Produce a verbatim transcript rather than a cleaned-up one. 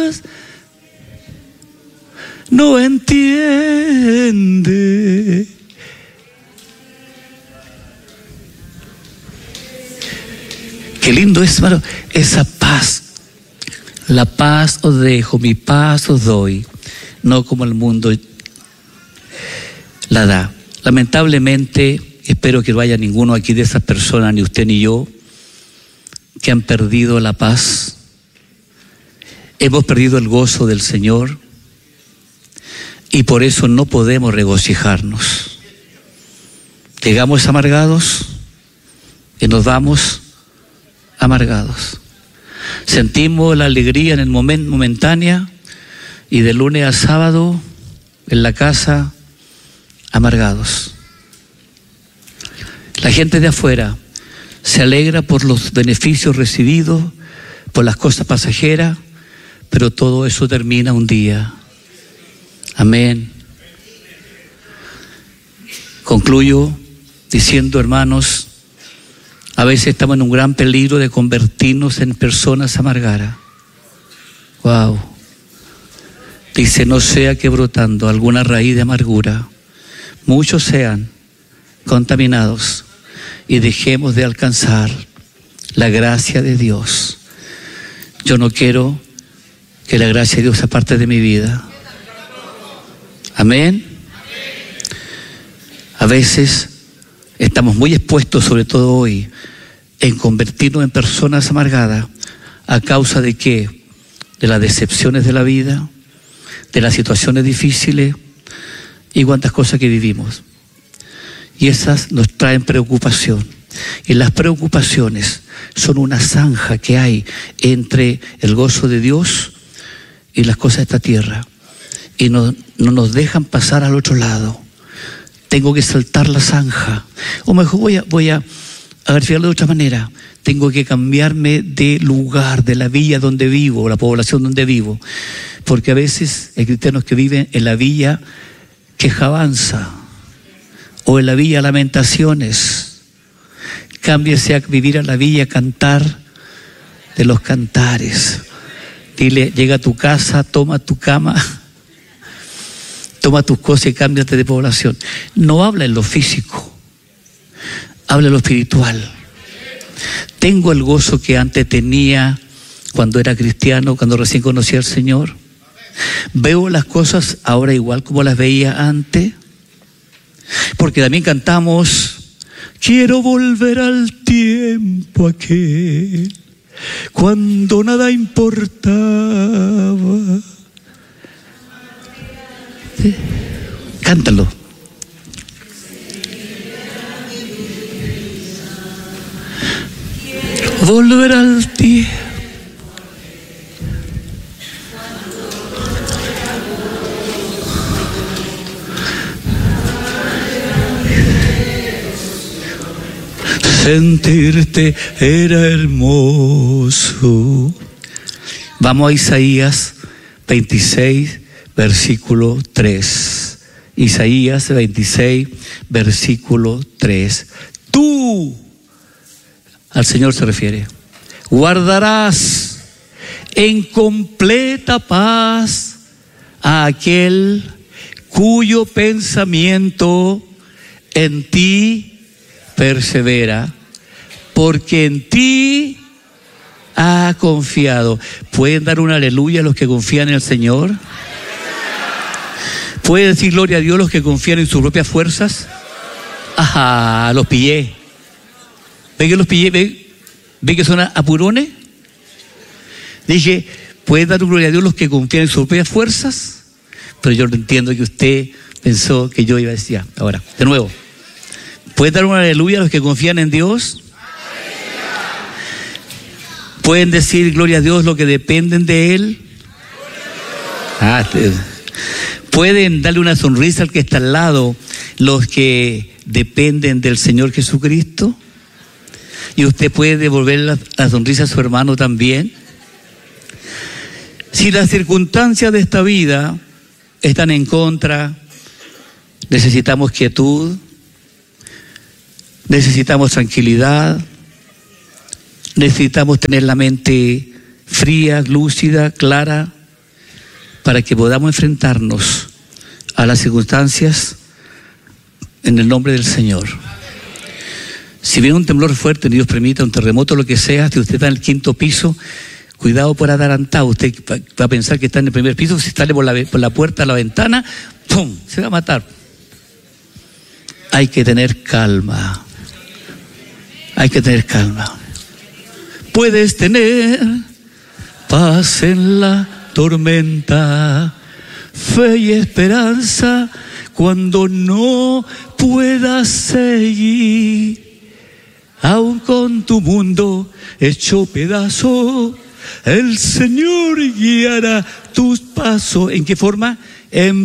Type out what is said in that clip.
paz no entiende. Qué lindo es, hermano, esa paz. La paz os dejo, mi paz os doy, no como el mundo la da. Lamentablemente, espero que no haya ninguno aquí de esas personas, ni usted ni yo, que han perdido la paz. Hemos perdido el gozo del Señor y por eso no podemos regocijarnos. Llegamos amargados y nos vamos amargados. Sentimos la alegría en el momento momentánea y de lunes a sábado en la casa amargados. La gente de afuera se alegra por los beneficios recibidos, por las cosas pasajeras, pero todo eso termina un día. Amén. Concluyo diciendo, hermanos, a veces estamos en un gran peligro de convertirnos en personas amargadas. Wow. Dice, no sea que brotando alguna raíz de amargura, muchos sean contaminados y dejemos de alcanzar la gracia de Dios. Yo no quiero que la gracia de Dios sea parte de mi vida. Amén. A veces estamos muy expuestos, sobre todo hoy, en convertirnos en personas amargadas. ¿A causa de qué? De las decepciones de la vida, de las situaciones difíciles y cuantas cosas que vivimos. Y esas nos traen preocupación. Y las preocupaciones son una zanja que hay entre el gozo de Dios y las cosas de esta tierra. Y no, no nos dejan pasar al otro lado. Tengo que saltar la zanja. O mejor voy a, voy a, a verificarlo de otra manera. Tengo que cambiarme de lugar, de la villa donde vivo, la población donde vivo. Porque a veces hay cristianos que viven en la villa Quejabanza o en la villa Lamentaciones. Cámbiese a vivir a la villa Cantar de los Cantares. Dile, llega a tu casa, toma tu cama, toma tus cosas y cámbiate de población. No habla en lo físico, habla en lo espiritual. Tengo el gozo que antes tenía cuando era cristiano, cuando recién conocí al Señor. Veo las cosas ahora igual como las veía antes. Porque también cantamos, quiero volver al tiempo aquel, cuando nada importaba. ¿Sí? Cántalo. Volver al tiempo. Sentirte era hermoso. Vamos a Isaías veintiséis, versículo tres. Isaías veintiséis, versículo tres. Tú, al Señor se refiere, guardarás en completa paz a aquel cuyo pensamiento en ti persevera, porque en ti ha confiado. ¿Pueden dar un aleluya a los que confían en el Señor? ¿Pueden decir gloria a Dios los que confían en sus propias fuerzas? Ajá, los pillé. ¿Ven que los pillé? ¿Ven, ¿Ven que son apurones? Dije, ¿pueden dar gloria a Dios los que confían en sus propias fuerzas? Pero yo entiendo que usted pensó que yo iba a decir, ahora, de nuevo. ¿Pueden dar un aleluya a los que confían en Dios? ¿Pueden decir gloria a Dios los que dependen de Él? Ah, ¿pueden darle una sonrisa al que está al lado los que dependen del Señor Jesucristo? ¿Y usted puede devolver la, la sonrisa a su hermano también? Si las circunstancias de esta vida están en contra, necesitamos quietud, necesitamos tranquilidad, necesitamos tener la mente fría, lúcida, clara, para que podamos enfrentarnos a las circunstancias en el nombre del Señor. Si viene un temblor fuerte, Dios permita, un terremoto, lo que sea, si usted está en el quinto piso, cuidado por adelantado. Usted va a pensar que está en el primer piso, si sale por la, por la puerta a la ventana, ¡pum!, se va a matar. Hay que tener calma. Hay que tener calma. Puedes tener paz en la tormenta, fe y esperanza cuando no puedas seguir. Aún con tu mundo hecho pedazo, el Señor guiará tus pasos. ¿En qué forma? En